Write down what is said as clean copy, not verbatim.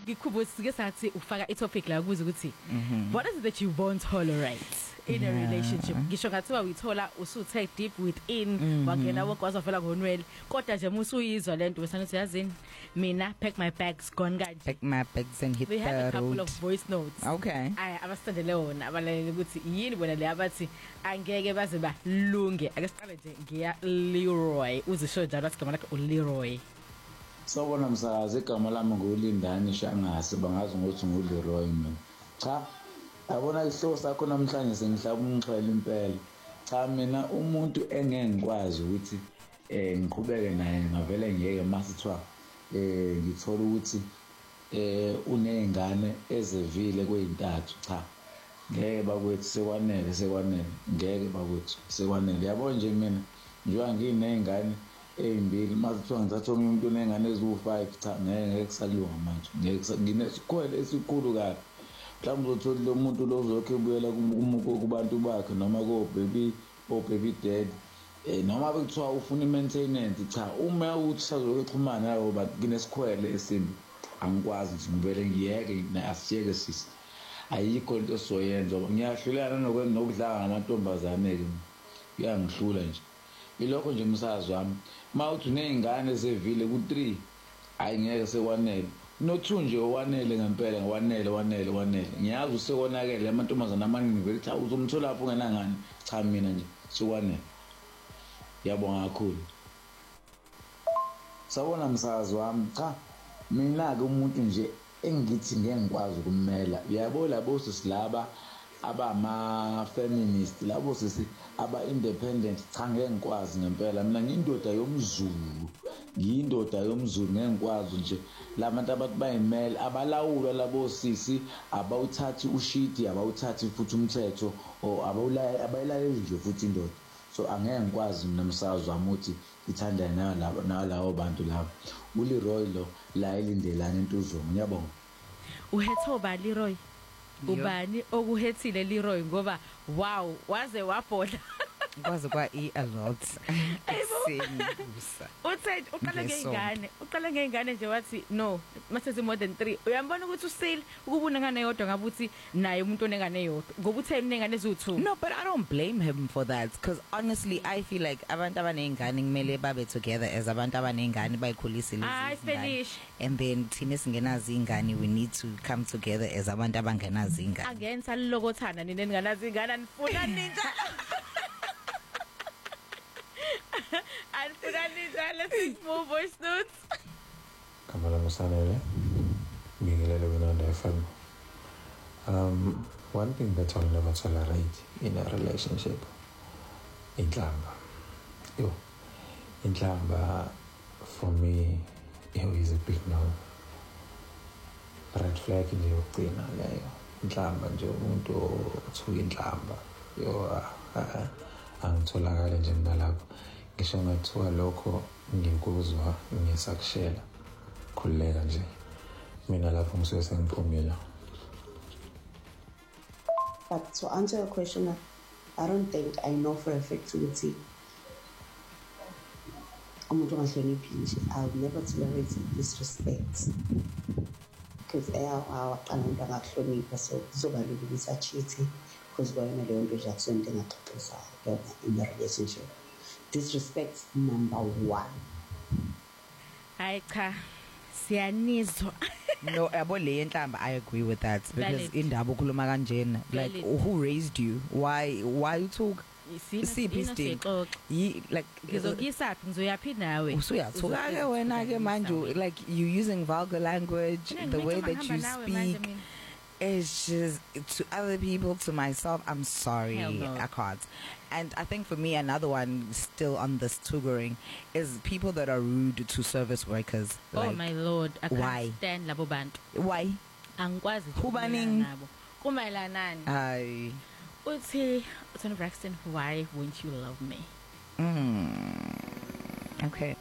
ngikhubuze sike sathi ufaka itopic la kubuza ukuthi what is it that you won't tolerate in a relationship? Ngisho ngathiwa uyithola usuthe deep within wangena wokwazi wavela ngonwele kodwa nje musuyizwa lento wesana uthi yazini mina pack my bags gone kanje. Pack my bags and hit the road. We have a couple of voice notes. Okay. Abasendele wona abalele ukuthi yini bona le abathi angeke baze balunge. Ake siqale nje ngiya Leroy uzisho njalo athi gama lakhe uLeroy. Sawubona msakazi, igama lami nguLindani Shangase, bangazi ukuthi nguLeroy mina. Cha, yabona isihloko sakho namhlanje sengihlaba umxhela impela. Cha mina umuntu engengikwazi ukuthi ngiqhubeke naye ngavele ngiyeke masithwa ngithola ukuthi unezingane ezevile kweintathu. Cha, ngeke bakwethu sekwanele ngeke bakwethu sekwanele. Yabo nje mina njengoba nginezingane ezimbili masithwa ngithatha umuntu onezingane eziwu5. Cha, ngeke kusalunga manje. Ngeke nginesikhwele esikhulu kabi. Mhlawumbe uzothola lo muntu lo uzokhe ubuyela kubantu bakhe noma baby dad noma bekuthiwa ufuna i-maintenance. Cha, uma uthi sazokuxhumana nabo but kinesikhwele esimbi angikwazi nje ngivele ngiyeke asiyeke sisi. Ayikho into esizoyenza ngoba ngiyahlulana nokudlanga ngamantombazane ke kuyangihlula nje. Ilokho nje umsazi wami ma uthi unezingane ezevile ku3 ayingeke sekwanele. No2 nje owanele ngempela wanele ngiyazi usekonakele amantombazana amaningi vele cha uzomthola lapho ngenangani. Cha mina nje sikwanele. Yabonga kakhulu. Sawona msazi wami cha mina ke umuntu nje engithi ngeke ngikwazi ukummela. Uyabo labo sisilaba abama feminist labo sisi aba independent. Cha ngeke ngikwazi ngempela mina ngiyindoda yomZulu. Ngeke ngikwazi nje labantu abathi bayimele abalawulwa labo sisi abawuthathi ushidi abawuthathi futhi umthetho abayilaleli nje futhi indoda. So angeke ngikwazi mina msazi wami ukuthi ithandane nalawo bantu labo. uLeroy lo la elindelana intuzongo. Ngiyabonga. Uhethoba Leroy. Ubani okuhethile Leroy ngoba wow waze wabhodla. Kwaze kwa a lot. Sengibusa. Uthi uqala ngengane nje wathi no mase more than 3. Uyambona ukuthi usile ukubuna ngane yodwa ngabe uthi naye umuntu onengane yodwa ngoba utheni nengane eziwu2. No, but I don't blame him for that because honestly I feel like abantu abanengane kumele babe together as abantu abanengane bayikhulisile izingane. And then thina singenazi ingane we need to come together as abantu abangenazi ingane. Angenza lilokothana nina ninganazi ingane nifuna ninja. Let's move voice notes. Kamala Musanele, Miguel FM. One thing that I'll never tolerate in a relationship, inhlamba. Inhlamba for me, is a big no. Red flag nje yokugcina leyo. Inhlamba nje umuntu othuka inhlamba. Angitholakala nje mina lapho. Ngisho ngathiwa lokho ngikuzwa ngisakushela khuleka nje mina lapho ngisuke sengiphumile. But to answer your question, I don't think I know for a fact ukuthi umuntu ongahloniphi nje I would never tolerate disrespect because awaqala umuntu angakuhlonipha so kuzoba lula ukuthi acheat because kwayona leyo nto nje akusonto engaxoxisayo in the relationship. Disrespect number 1. Hayi cha siyanizwa. No, yabo le enhlamba I agree with that because indaba ukhuluma kanjena like who raised you? Why you talk? Isiphi isidingo? Like ngizokuyisaphi ngizoyaphi nawe? Usuyathuka ke wena ke manje like you using vulgar language the way that you speak. It's just to other people, to myself, I'm sorry, no. I can't. And I think for me, another one still on this tutoring is people that are rude to service workers. Oh like, my lord, I why? can't stand labo bantu. Why? Angikwazi ukumelana nabo. Kumayilanani? Ay. Uthi Tony Braxton, why won't you love me? Okay.